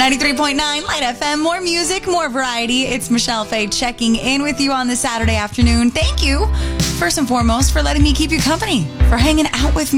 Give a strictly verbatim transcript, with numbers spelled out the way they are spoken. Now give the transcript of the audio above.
ninety-three point nine Light F M. More music, more variety. It's Michelle Faye checking in with you on this Saturday afternoon. Thank you, first and foremost, for letting me keep you company, for hanging out with me.